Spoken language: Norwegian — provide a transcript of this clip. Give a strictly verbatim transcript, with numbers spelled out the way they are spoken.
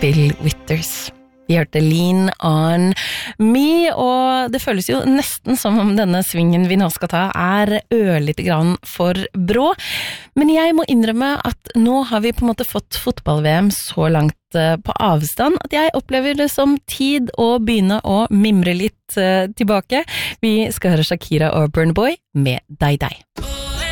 Bill Withers. Vi hørte Lean On Me, og det føles jo nesten som om denne svingen vi nå skal ta er ørlite grann for brå. Men jeg må innrømme at nå har vi på en måte fått fotball-V M så langt på avstand at jeg opplever det som tid å begynne å mimre litt tilbake. Vi skal høre Shakira og Burna Boy med Deg Deg.